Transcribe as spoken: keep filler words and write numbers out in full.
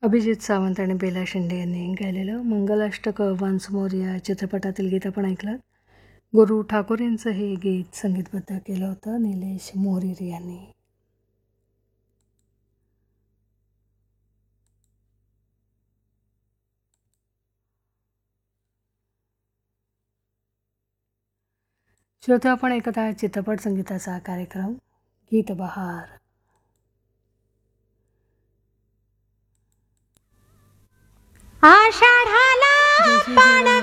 अभिजित सावंत आणि बेला शिंदे यांनी गायलेलं मंगलाष्टक वन्स मोर या चित्रपटातील गीत आपण ऐकलं. गुरु ठाकूर यांचं हे गीत संगीतबद्ध केलं होतं निलेश मोरिरी यांनी. श्रोते, आपण एकदा चित्रपट संगीताचा कार्यक्रम गीत बहार. आषाढाला पाना